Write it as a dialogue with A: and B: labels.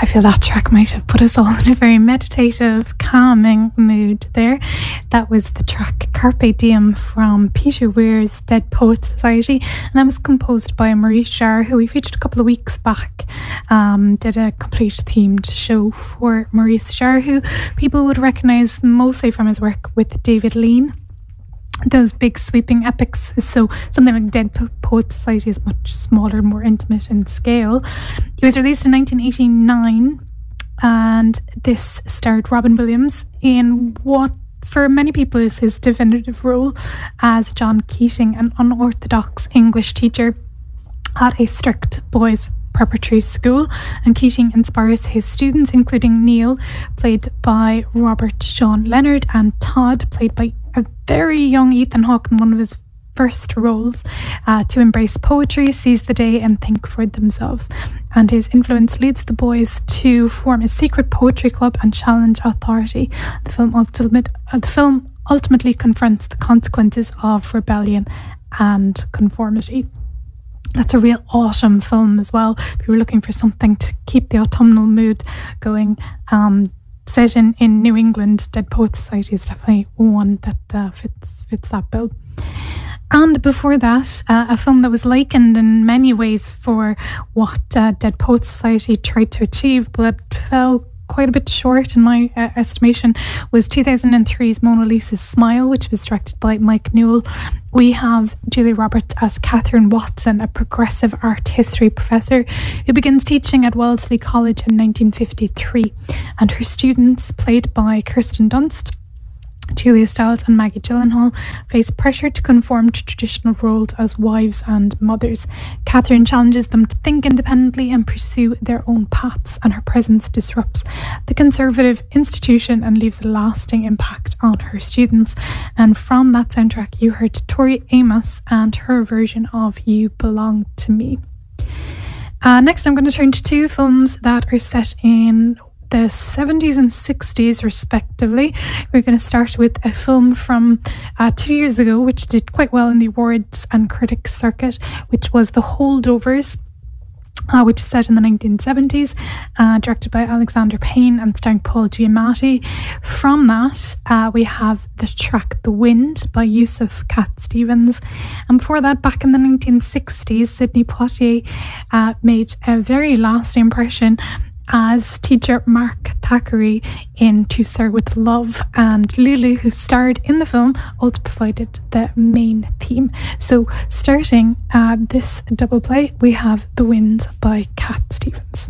A: I feel that track might have put us all in a very meditative, calming mood there. That was the track Carpe Diem from Peter Weir's Dead Poets Society, and that was composed by Maurice Jarre, who we featured a couple of weeks back. Did a complete themed show for Maurice Jarre, who people would recognise mostly from his work with David Lean. Those big sweeping epics. So something like Dead Poets Society is much smaller, more intimate in scale. It was released in 1989, and this starred Robin Williams in what for many people is his definitive role as John Keating, an unorthodox English teacher at a strict boys' preparatory school, and Keating inspires his students, including Neil, played by Robert Sean Leonard, and Todd, played by a very young Ethan Hawke in one of his first roles, to embrace poetry, seize the day and think for themselves. And his influence leads the boys to form a secret poetry club and challenge authority. The film ultimately confronts the consequences of rebellion and conformity. That's a real autumn film as well. If you were looking for something to keep the autumnal mood going, set in New England, Dead Poets Society is definitely one that fits that bill. And before that, a film that was likened in many ways for what Dead Poets Society tried to achieve, but fell quite a bit short in my estimation, was 2003's Mona Lisa's Smile, which was directed by Mike Newell. We have Julia Roberts as Catherine Watson, a progressive art history professor who begins teaching at Wellesley College in 1953, and her students, played by Kirsten Dunst, Julia Stiles and Maggie Gyllenhaal, face pressure to conform to traditional roles as wives and mothers. Catherine challenges them to think independently and pursue their own paths, and her presence disrupts the conservative institution and leaves a lasting impact on her students. And from that soundtrack, you heard Tori Amos and her version of You Belong to Me. Next, I'm going to turn to two films that are set in the 70s and 60s respectively. We're going to start with a film from 2 years ago, which did quite well in the awards and critics circuit, which was The Holdovers, which is set in the 1970s, directed by Alexander Payne and starring Paul Giamatti. From that, we have the track The Wind by Yusuf Cat Stevens. And before that, back in the 1960s, Sidney Poitier made a very lasting impression as teacher Mark Thackeray in To Sir with Love, and Lulu, who starred in the film, also provided the main theme. So starting this double play, we have The Wind by Cat Stevens.